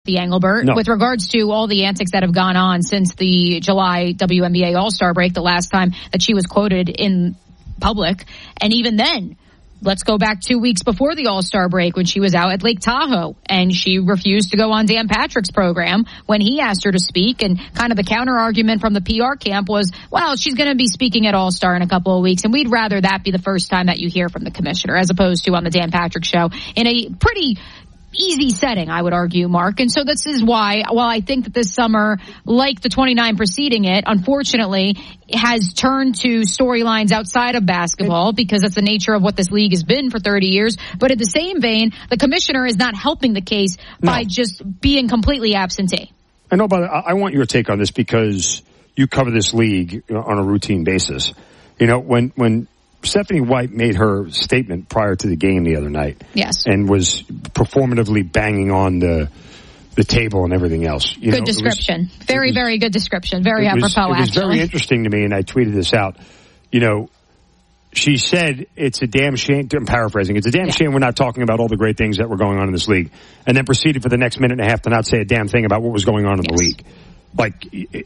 Kathy Engelbert. No. With regards to all the antics that have gone on since the July WNBA All-Star break, the last time that she was quoted in public. And even then, let's go back 2 weeks before the All-Star break when she was out at Lake Tahoe and she refused to go on Dan Patrick's program when he asked her to speak. And kind of the counter argument from the PR camp was, well, she's going to be speaking at All-Star in a couple of weeks, and we'd rather that be the first time that you hear from the commissioner as opposed to on the Dan Patrick show in a pretty easy setting, I would argue, Mark. And so this is why, while I think that this summer, like the 29 preceding it, unfortunately, has turned to storylines outside of basketball because that's the nature of what this league has been for 30 years. But in the same vein, the commissioner is not helping the case by just being completely absentee. I know, but I want your take on this because you cover this league on a routine basis. You know, when Stephanie White made her statement prior to the game the other night. Yes. And was performatively banging on the table and everything else. Good description. Very good description. Very apropos, It was very interesting to me, and I tweeted this out. You know, she said it's a damn shame, I'm paraphrasing, it's a damn shame we're not talking about all the great things that were going on in this league. And then proceeded for the next minute and a half to not say a damn thing about what was going on in the league. Like,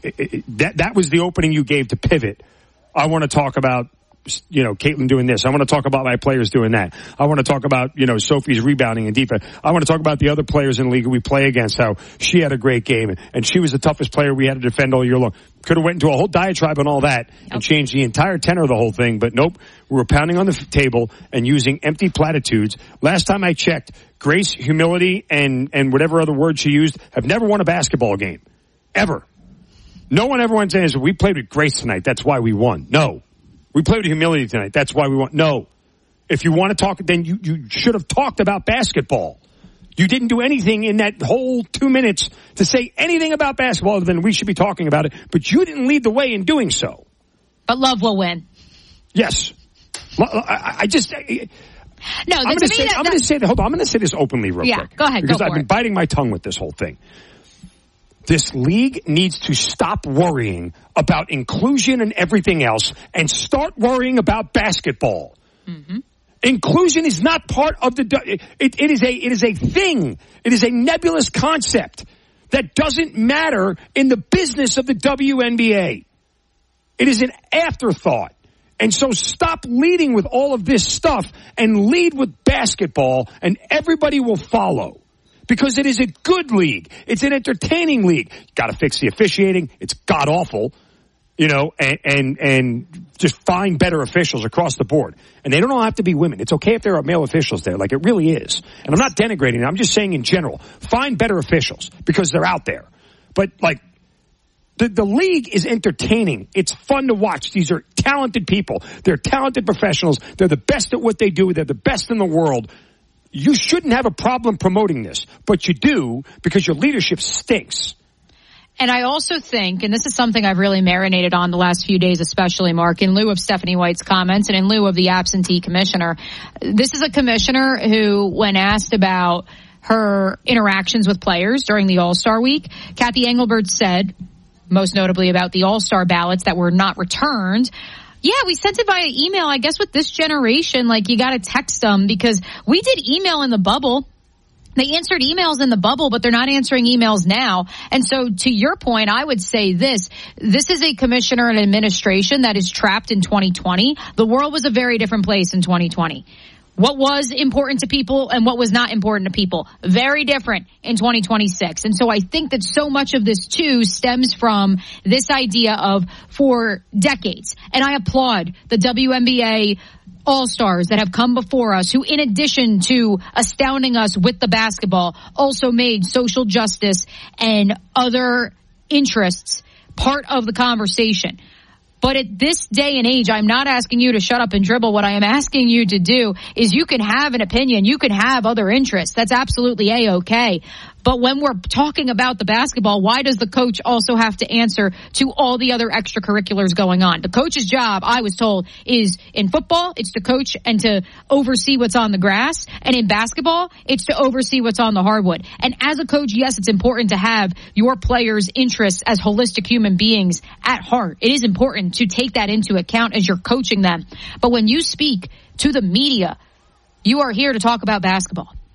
that was the opening you gave to pivot. I want to talk about, you know, Caitlin doing this. I want to talk about my players doing that. I want to talk about, you know, Sophie's rebounding and defense. I want to talk about the other players in the league we play against, how she had a great game and she was the toughest player we had to defend all year long. Could have went into a whole diatribe on all that and changed the entire tenor of the whole thing, but nope. We were pounding on the table and using empty platitudes. Last time I checked, grace, humility, and whatever other word she used have never won a basketball game. Ever. No one ever went saying, we played with grace tonight. That's why we won. No. We played with humility tonight. That's why we won. No. If you want to talk, then you should have talked about basketball. You didn't do anything in that whole 2 minutes to say anything about basketball other than we should be talking about it, but you didn't lead the way in doing so. But love will win. Yes. I just... No, I'm going to say that. Hold on. I'm going to say this openly real quick. Go ahead. Because I've been biting my tongue with this whole thing. This league needs to stop worrying about inclusion and everything else and start worrying about basketball. Mm-hmm. Inclusion is not part of the... It is a thing. It is a nebulous concept that doesn't matter in the business of the WNBA. It is an afterthought. And so stop leading with all of this stuff and lead with basketball and everybody will follow. Because it is a good league. It's an entertaining league. Got to fix the officiating. It's god awful, you know, and just find better officials across the board. And they don't all have to be women. It's okay if there are male officials there, like it really is. And I'm not denigrating it. I'm just saying in general, find better officials because they're out there. But like, the league is entertaining. It's fun to watch. These are talented people. They're talented professionals. They're the best at what they do. They're the best in the world. You shouldn't have a problem promoting this, but you do because your leadership stinks. And I also think, and this is something I've really marinated on the last few days, especially, Mark, in lieu of Stephanie White's comments and in lieu of the absentee commissioner, this is a commissioner who, when asked about her interactions with players during the All-Star week, Kathy Engelbert said, most notably about the All-Star ballots that were not returned, yeah, we sent it via email. I guess with this generation, like, you got to text them because we did email in the bubble. They answered emails in the bubble, but they're not answering emails now. And so to your point, I would say this is a commissioner and administration that is trapped in 2020. The world was a very different place in 2020. What was important to people and what was not important to people. Very different in 2026. And so I think that so much of this, too, stems from this idea of, for decades, and I applaud the WNBA All-Stars that have come before us who, in addition to astounding us with the basketball, also made social justice and other interests part of the conversation. But at this day and age, I'm not asking you to shut up and dribble. What I am asking you to do is you can have an opinion. You can have other interests. That's absolutely A-okay. But when we're talking about the basketball, why does the coach also have to answer to all the other extracurriculars going on? The coach's job, I was told, is in football, it's to coach and to oversee what's on the grass. And in basketball, it's to oversee what's on the hardwood. And as a coach, yes, it's important to have your players' interests as holistic human beings at heart. It is important to take that into account as you're coaching them. But when you speak to the media, you are here to talk about basketball.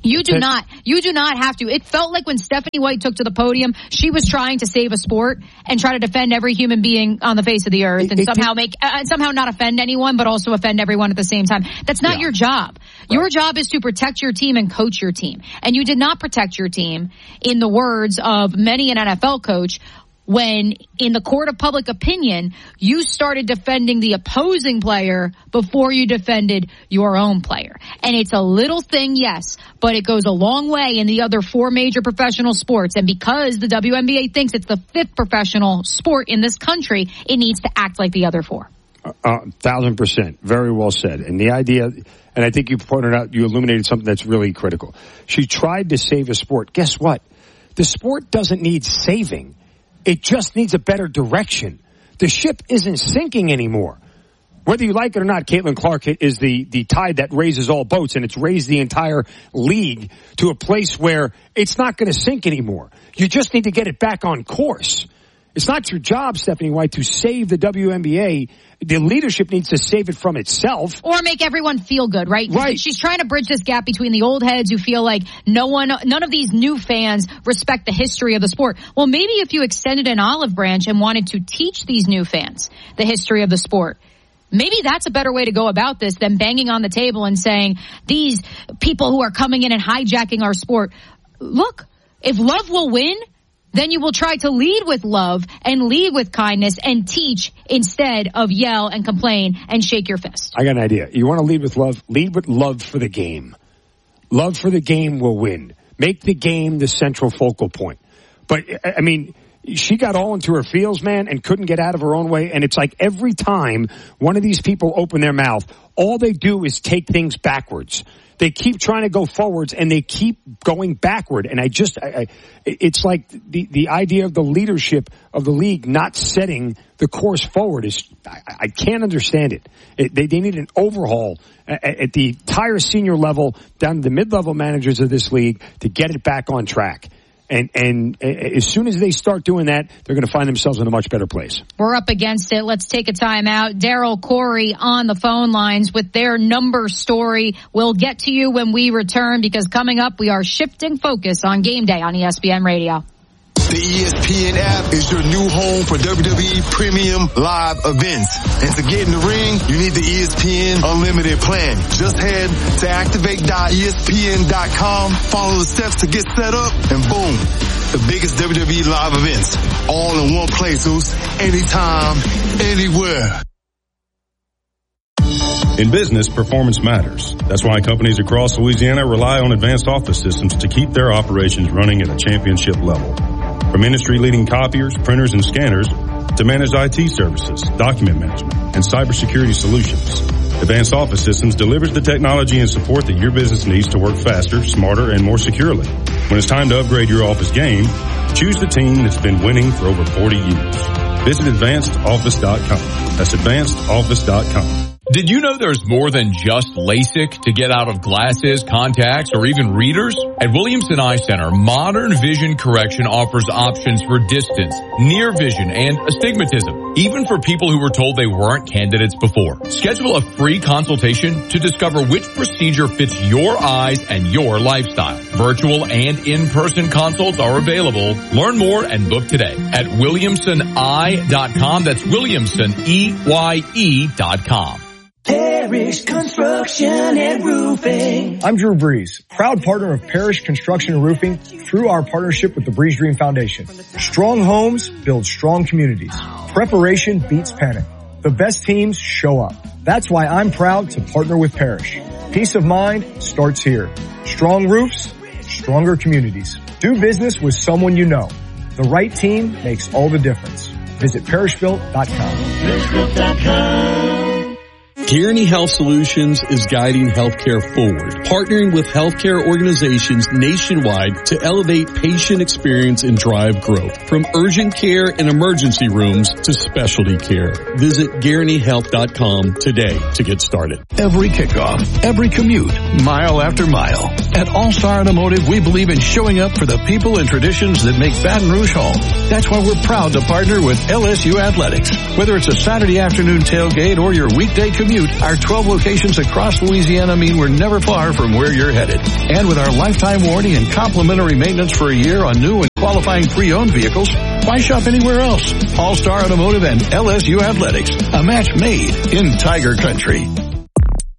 You do not have to. It felt like when Stephanie White took to the podium, she was trying to save a sport and try to defend every human being on the face of the earth and somehow not offend anyone, but also offend everyone at the same time. That's not your job. Right. Your job is to protect your team and coach your team. And you did not protect your team, in the words of many an NFL coach, when in the court of public opinion, you started defending the opposing player before you defended your own player. And it's a little thing, yes, but it goes a long way in the other 4 major professional sports. And because the WNBA thinks it's the 5th professional sport in this country, it needs to act like the other 4. 1,000%. Very well said. And the idea, and I think you pointed out, you illuminated something that's really critical. She tried to save a sport. Guess what? The sport doesn't need saving. It just needs a better direction. The ship isn't sinking anymore. Whether you like it or not, Caitlin Clark is the tide that raises all boats, and it's raised the entire league to a place where it's not going to sink anymore. You just need to get it back on course. It's not your job, Stephanie White, to save the WNBA. The leadership needs to save it from itself. Or make everyone feel good, right? Right. She's trying to bridge this gap between the old heads who feel like none of these new fans respect the history of the sport. Well, maybe if you extended an olive branch and wanted to teach these new fans the history of the sport, maybe that's a better way to go about this than banging on the table and saying, these people who are coming in and hijacking our sport, look, if love will win, then you will try to lead with love and lead with kindness and teach instead of yell and complain and shake your fist. I got an idea. You want to lead with love? Lead with love for the game. Love for the game will win. Make the game the central focal point. But, I mean, she got all into her feels, man, and couldn't get out of her own way. And it's like every time one of these people open their mouth, all they do is take things backwards. They keep trying to go forwards, and they keep going backward. And it's like the idea of the leadership of the league not setting the course forward is, I can't understand it. They need an overhaul at the entire senior level, down to the mid-level managers of this league, to get it back on track. And as soon as they start doing that, they're going to find themselves in a much better place. We're up against it. Let's take a time out. Daryl Corey on the phone lines with their number story. We'll get to you when we return, because coming up, we are shifting focus on Game Day on ESPN Radio. The ESPN app is your new home for WWE Premium Live events. And to get in the ring, you need the ESPN Unlimited plan. Just head to activate.espn.com, follow the steps to get set up, and boom, the biggest WWE live events, all in one place, anytime, anywhere. In business, performance matters. That's why companies across Louisiana rely on Advanced Office Systems to keep their operations running at a championship level. From industry-leading copiers, printers, and scanners to managed IT services, document management, and cybersecurity solutions, Advanced Office Systems delivers the technology and support that your business needs to work faster, smarter, and more securely. When it's time to upgrade your office game, choose the team that's been winning for over 40 years. Visit AdvancedOffice.com. That's AdvancedOffice.com. Did you know there's more than just LASIK to get out of glasses, contacts, or even readers? At Williamson Eye Center, modern vision correction offers options for distance, near vision, and astigmatism, even for people who were told they weren't candidates before. Schedule a free consultation to discover which procedure fits your eyes and your lifestyle. Virtual and in-person consults are available. Learn more and book today at WilliamsonEye.com. That's WilliamsonEye.com. Parrish Construction and Roofing. I'm Drew Breeze, proud partner of Parrish Construction and Roofing through our partnership with the Breeze Dream Foundation. Strong homes build strong communities. Preparation beats panic. The best teams show up. That's why I'm proud to partner with Parrish. Peace of mind starts here. Strong roofs, stronger communities. Do business with someone you know. The right team makes all the difference. Visit parrishbuilt.com. Guaranty Health Solutions is guiding healthcare forward, partnering with healthcare organizations nationwide to elevate patient experience and drive growth. From urgent care and emergency rooms to specialty care. Visit GuarantyHealth.com today to get started. Every kickoff, every commute, mile after mile. At All-Star Automotive, we believe in showing up for the people and traditions that make Baton Rouge home. That's why we're proud to partner with LSU Athletics. Whether it's a Saturday afternoon tailgate or your weekday commute, commute, our 12 locations across Louisiana mean we're never far from where you're headed. And with our lifetime warranty and complimentary maintenance for a year on new and qualifying pre-owned vehicles, why shop anywhere else? All-Star Automotive and LSU Athletics, a match made in Tiger Country.